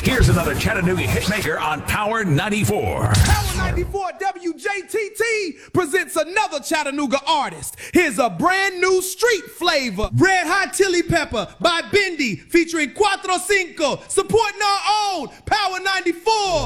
Here's another Chattanooga hitmaker on Power 94. Power 94 WJTT presents another Chattanooga artist. Here's a brand new street flavor. Red Hot Chili Pepper by Bendy featuring Cuatro Cinco, supporting our own Power 94.